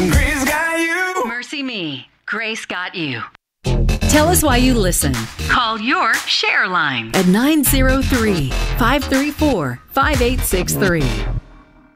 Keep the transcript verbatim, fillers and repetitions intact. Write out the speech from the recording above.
Grace got you. Mercy me. Grace got you. Tell us why you listen Call your share line. at nine zero three, five three four, five eight six three.